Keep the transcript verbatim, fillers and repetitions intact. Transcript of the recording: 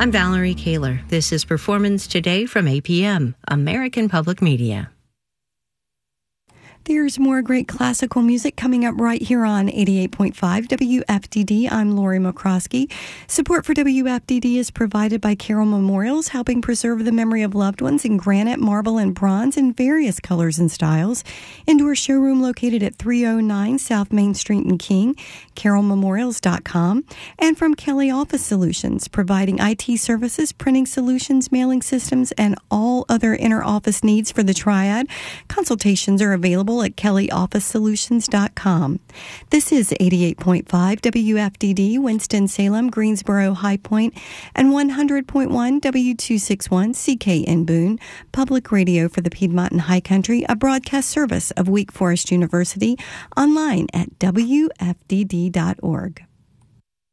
I'm Valerie Kaler. This is Performance Today from A P M, American Public Media. There's more great classical music coming up right here on eighty-eight point five W F D D. I'm Lori McCroskey. Support for W F D D is provided by Carroll Memorials, helping preserve the memory of loved ones in granite, marble, and bronze in various colors and styles. Indoor showroom located at three oh nine South Main Street in King, carroll memorials dot com. And from Kelly Office Solutions, providing I T services, printing solutions, mailing systems, and all other inter-office needs for the triad. Consultations are available at kelly office solutions dot com. This is eighty-eight point five W F D D, Winston-Salem, Greensboro, High Point, and one hundred point one W two sixty-one C K in Boone, public radio for the Piedmont and High Country, a broadcast service of Wake Forest University, online at W F D D dot org.